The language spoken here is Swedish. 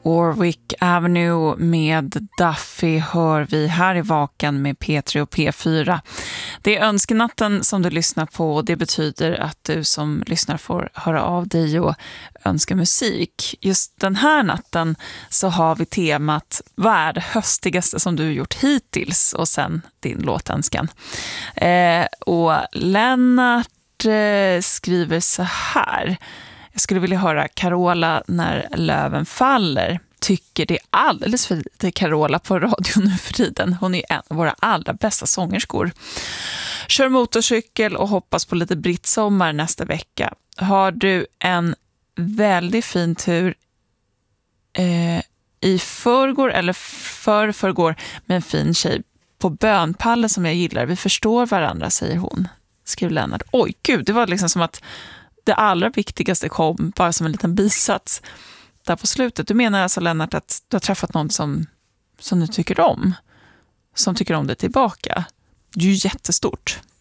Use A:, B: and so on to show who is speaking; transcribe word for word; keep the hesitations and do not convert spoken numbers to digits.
A: Warwick Avenue med Duffy hör vi här i Vaken med P tre och P fyra. Det är önskenatten som du lyssnar på och det betyder att du som lyssnar får höra av dig och önska musik. Just den här natten så har vi temat vad är det höstigaste som du gjort hittills och sen din låtönskan. Eh, och Lennart eh, skriver så här: jag skulle vilja höra Carola när löven faller. Tycker det är alldeles för lite Carola på radio nu för tiden. Hon är en av våra allra bästa sångerskor. Kör motorcykel och hoppas på lite brittsommar nästa vecka. Har du en väldigt fin tur eh, i förrgår eller för förrgår med en fin tjej på bönpallen som jag gillar. Vi förstår varandra, säger hon. Skriver Lennart. Oj gud, det var liksom som att det allra viktigaste kom bara som en liten bisats där på slutet. Du menar alltså, Lennart, att du har träffat någon som, som du tycker om? Som tycker om dig tillbaka? Det är ju jättestort.